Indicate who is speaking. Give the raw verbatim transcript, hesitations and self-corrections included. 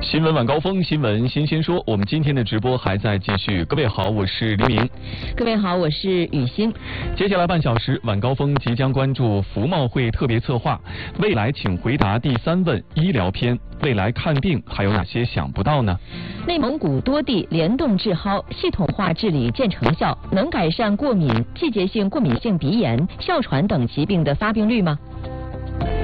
Speaker 1: 新闻晚高峰，新闻新鲜说。我们今天的直播还在继续。各位好，我是黎明。
Speaker 2: 各位好，我是雨欣。
Speaker 1: 接下来半小时，晚高峰即将关注服贸会特别策划“未来请回答”第三问医疗篇。未来看病还有哪些想不到呢？
Speaker 2: 内蒙古多地联动治蒿，系统化治理见成效，能改善过敏、季节性过敏性鼻炎、哮喘等疾病的发病率吗？